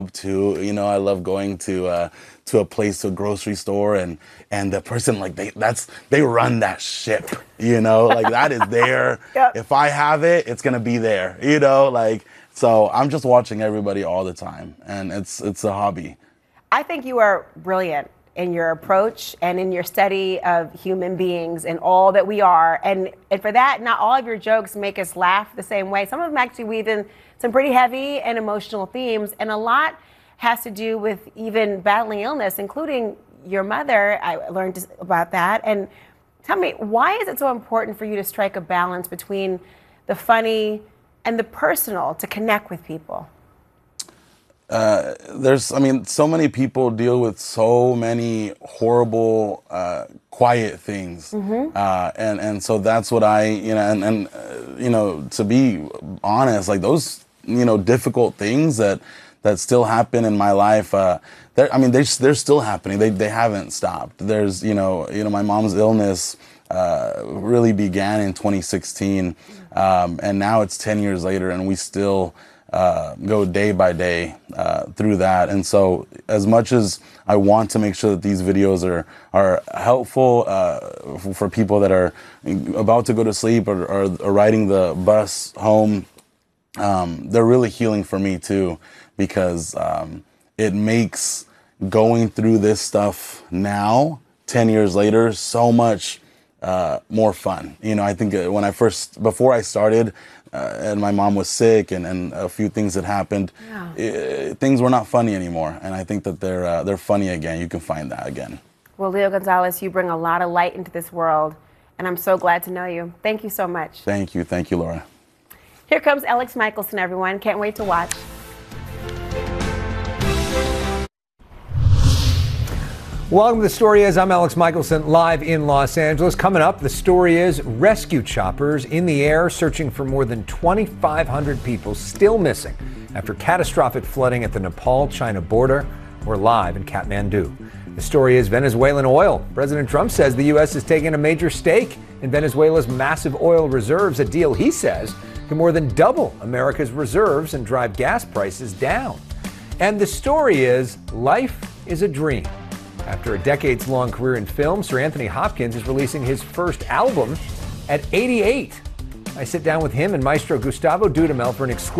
too. I love going to a place, to a grocery store, and the person, like, they run that ship. Like, that is there. Yep. If I have it, it's gonna be there. Like, so I'm just watching everybody all the time, and it's a hobby. I think you are brilliant in your approach and in your study of human beings and all that we are. And for that, not all of your jokes make us laugh the same way. Some of them actually weave in some pretty heavy and emotional themes, and a lot has to do with even battling illness, including your mother. I learned about that. And tell me, why is it so important for you to strike a balance between the funny and the personal to connect with people? So many people deal with so many horrible, quiet things. And so that's what to be honest, like, those, difficult things that still happen in my life, they're still happening. They haven't stopped. There's, my mom's illness really began in 2016, and now it's 10 years later, and we still go day by day through that. And so, as much as I want to make sure that these videos are helpful for people that are about to go to sleep or riding the bus home, they're really healing for me too, because it makes going through this stuff now, 10 years later, so much more fun. I think before I started, and my mom was sick, and a few things that happened, things were not funny anymore. And I think that they're funny again. You can find that again. Well, Leo Gonzalez, you bring a lot of light into this world, and I'm so glad to know you. Thank you so much. Thank you, Laura. Here comes Alex Michelson, everyone. Can't wait to watch. Welcome to The Story Is. I'm Alex Michelson, live in Los Angeles. Coming up, The Story Is, rescue choppers in the air searching for more than 2,500 people still missing after catastrophic flooding at the Nepal-China border. We're live in Kathmandu. The Story Is Venezuelan oil. President Trump says the U.S. is taking a major stake in Venezuela's massive oil reserves, a deal he says can more than double America's reserves and drive gas prices down. And the story is, life is a dream. After a decades-long career in film, Sir Anthony Hopkins is releasing his first album at 88. I sit down with him and Maestro Gustavo Dudamel for an exclusive